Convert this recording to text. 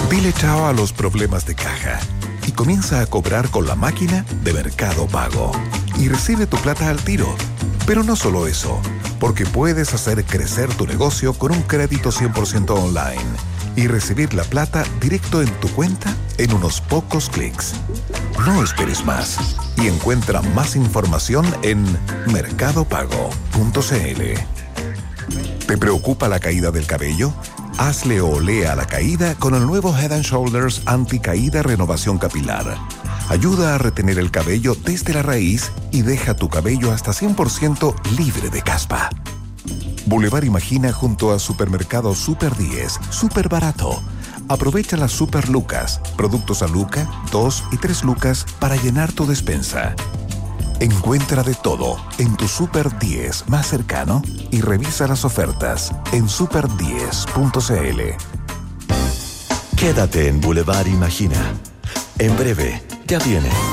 Dile chao a los problemas de caja y comienza a cobrar con la máquina de Mercado Pago. Y recibe tu plata al tiro. Pero no solo eso, porque puedes hacer crecer tu negocio con un crédito 100% online y recibir la plata directo en tu cuenta en unos pocos clics. No esperes más y encuentra más información en mercadopago.cl. ¿Te preocupa la caída del cabello? Hazle olé a la caída con el nuevo Head & Shoulders Anti-Caída Renovación Capilar. Ayuda a retener el cabello desde la raíz y deja tu cabello hasta 100% libre de caspa. Boulevard Imagina junto a Supermercado Super 10, súper barato. Aprovecha las Super Lucas, productos a Luca, 2 y 3 lucas para llenar tu despensa. Encuentra de todo en tu Super 10 más cercano y revisa las ofertas en super10.cl. Quédate en Boulevard Imagina. En breve, ya viene.